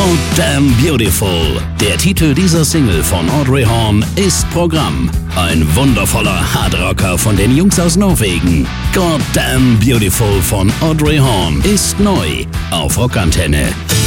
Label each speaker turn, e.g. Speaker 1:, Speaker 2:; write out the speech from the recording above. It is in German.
Speaker 1: Goddamn Beautiful. Der Titel dieser Single von Audrey Horne ist Programm. Ein wundervoller Hardrocker von den Jungs aus Norwegen. Goddamn Beautiful von Audrey Horne ist neu auf Rockantenne.